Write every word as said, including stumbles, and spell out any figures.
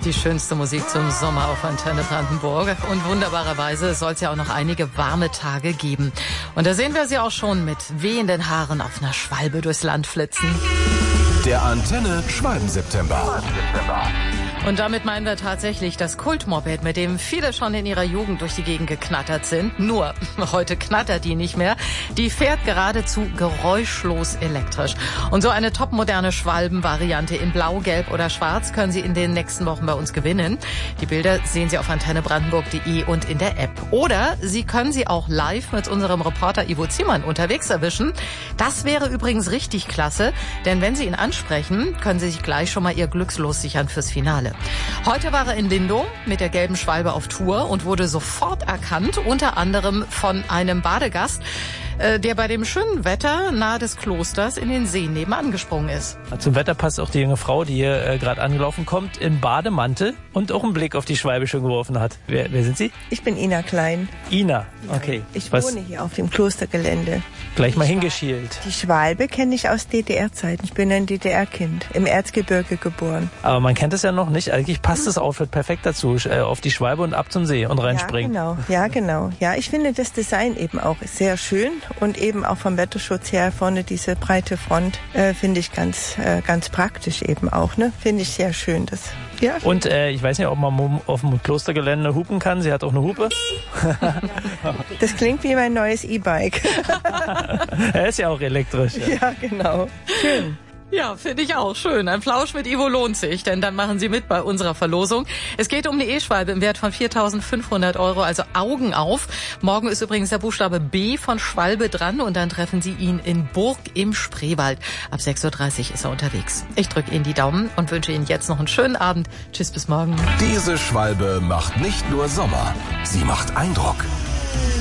Die schönste Musik zum Sommer auf Antenne Brandenburg. Und wunderbarerweise soll es ja auch noch einige warme Tage geben. Und da sehen wir sie auch schon mit wehenden Haaren auf einer Schwalbe durchs Land flitzen. Der Antenne Schwalben-September. Und damit meinen wir tatsächlich das Kultmoped, mit dem viele schon in ihrer Jugend durch die Gegend geknattert sind. Nur, heute knattert die nicht mehr. Die fährt geradezu geräuschlos elektrisch. Und so eine topmoderne Schwalben-Variante in Blau, Gelb oder Schwarz können Sie in den nächsten Wochen bei uns gewinnen. Die Bilder sehen Sie auf antenne brandenburg punkt de und in der App. Oder Sie können sie auch live mit unserem Reporter Ivo Ziemann unterwegs erwischen. Das wäre übrigens richtig klasse, denn wenn Sie ihn ansprechen, können Sie sich gleich schon mal Ihr Glückslos sichern fürs Finale. Heute war er in Lindow mit der gelben Schwalbe auf Tour und wurde sofort erkannt, unter anderem von einem Badegast, äh, der bei dem schönen Wetter nahe des Klosters in den See nebenan gesprungen ist. Zum Wetter passt auch die junge Frau, die hier äh, gerade angelaufen kommt, in Bademantel und auch einen Blick auf die Schwalbe schon geworfen hat. Wer, wer sind Sie? Ich bin Ina Klein. Ina, okay. Ich Was? wohne hier auf dem Klostergelände. Gleich Die mal Schwalbe- hingeschielt. Die Schwalbe kenne ich aus D D R-Zeiten. Ich bin ein D D R-Kind, im Erzgebirge geboren. Aber man kennt es ja noch nicht. Eigentlich passt das Outfit perfekt dazu. Äh, auf die Schwalbe und ab zum See und reinspringen. Ja, genau. Ja, genau. Ja, ich finde das Design eben auch sehr schön und eben auch vom Wetterschutz her vorne diese breite Front äh, finde ich ganz, äh, ganz praktisch eben auch. Ne, finde ich sehr schön. Das. Ja. Und äh, ich weiß nicht, ob man auf dem Klostergelände hupen kann. Sie hat auch eine Hupe. Das klingt wie mein neues E-Bike. Er ist ja auch elektrisch. Ja. Ja, genau. Schön. Ja, finde ich auch schön. Ein Plausch mit Ivo lohnt sich, denn dann machen Sie mit bei unserer Verlosung. Es geht um eine E-Schwalbe im Wert von viertausendfünfhundert Euro, also Augen auf. Morgen ist übrigens der Buchstabe B von Schwalbe dran und dann treffen Sie ihn in Burg im Spreewald. Ab sechs Uhr dreißig ist er unterwegs. Ich drücke Ihnen die Daumen und wünsche Ihnen jetzt noch einen schönen Abend. Tschüss, bis morgen. Diese Schwalbe macht nicht nur Sommer, sie macht Eindruck.